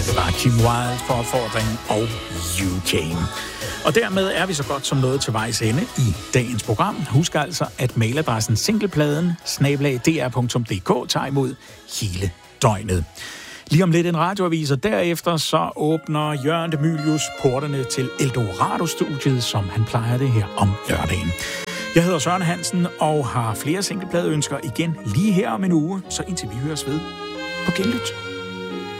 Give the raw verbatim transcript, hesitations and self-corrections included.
Det var Kim Wilde for Fordring og You Came. Og dermed er vi så godt som nået til vejs ende i dagens program. Husk altså, at mailadressen singlepladen snabel-a d r punktum d k tager imod hele døgnet. Lige om lidt en radioavis, og derefter så åbner Jørgen de Mylius portene til Eldorado-studiet, som han plejer det her om lørdagen. Jeg hedder Søren Hansen og har flere singlepladeønsker igen lige her om en uge, så indtil vi høres ved på genlyt.